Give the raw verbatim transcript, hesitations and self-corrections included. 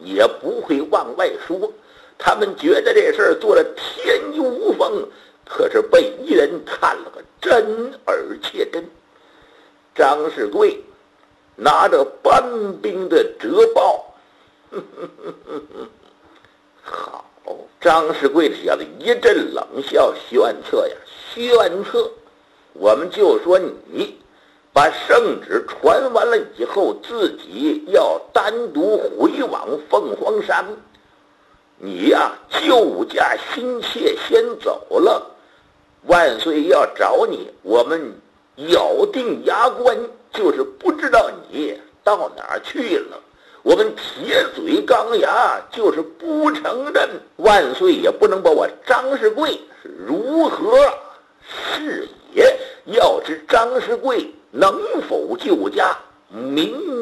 也不会往外说。他们觉得这事儿做了天衣无缝，可是被一人看了个真而且真。张士贵拿着班兵的折报，呵呵呵呵呵好，张士贵的小子一阵冷笑：“宣策呀，宣策！我们就说你把圣旨传完了以后，自己要单独回往凤凰山。你呀，旧驾新妾先走了，万岁要找你，我们咬定牙关，就是不知道你到哪儿去了。我们铁嘴钢牙，就是不承认，万岁也不能把我张士贵是如何是也。要知张士贵能否救驾，明